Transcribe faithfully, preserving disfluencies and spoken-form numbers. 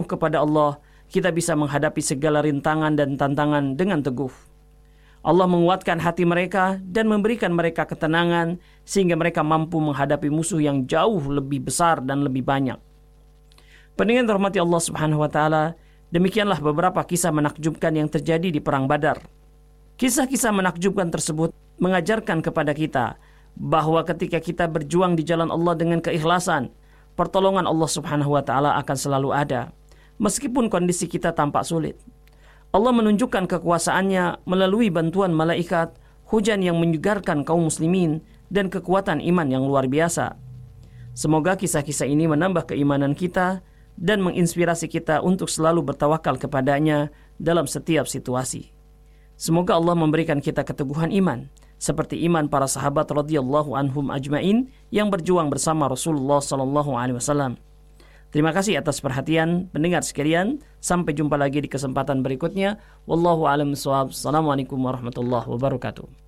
kepada Allah, kita bisa menghadapi segala rintangan dan tantangan dengan teguh. Allah menguatkan hati mereka dan memberikan mereka ketenangan sehingga mereka mampu menghadapi musuh yang jauh lebih besar dan lebih banyak. Pendengar rahmati Allah Subhanahu wa taala, demikianlah beberapa kisah menakjubkan yang terjadi di perang Badar. Kisah-kisah menakjubkan tersebut mengajarkan kepada kita bahwa ketika kita berjuang di jalan Allah dengan keikhlasan, pertolongan Allah Subhanahu wa taala akan selalu ada, meskipun kondisi kita tampak sulit. Allah menunjukkan kekuasaannya melalui bantuan malaikat, hujan yang menyegarkan kaum muslimin, dan kekuatan iman yang luar biasa. Semoga kisah-kisah ini menambah keimanan kita dan menginspirasi kita untuk selalu bertawakal kepadanya dalam setiap situasi. Semoga Allah memberikan kita keteguhan iman, seperti iman para sahabat radhiyallahu anhum ajmain yang berjuang bersama Rasulullah sallallahu alaihi wasallam. Terima kasih atas perhatian pendengar sekalian. Sampai jumpa lagi di kesempatan berikutnya. Wallahu a'lam bishawab. Assalamualaikum warahmatullahi wabarakatuh.